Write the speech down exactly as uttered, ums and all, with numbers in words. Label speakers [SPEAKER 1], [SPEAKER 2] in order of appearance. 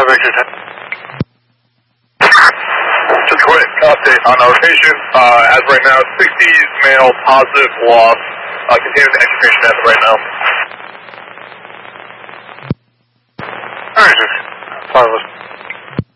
[SPEAKER 1] five Victor ten. Just a quick update on our patient. Uh, as right now, sixties male positive loss. Uh, continuing execution as of right now. Alright, just five of us.